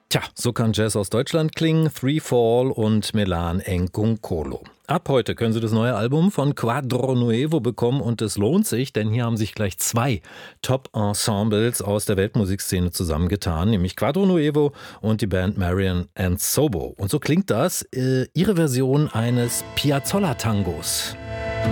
Tja, so kann Jazz aus Deutschland klingen. Three Fall und Melan Nkunkolo. Ab heute können Sie das neue Album von Quadro Nuevo bekommen und es lohnt sich, denn hier haben sich gleich zwei Top-Ensembles aus der Weltmusikszene zusammengetan, nämlich Quadro Nuevo und die Band Marian and Sobo. Und so klingt das, ihre Version eines Piazzolla-Tangos.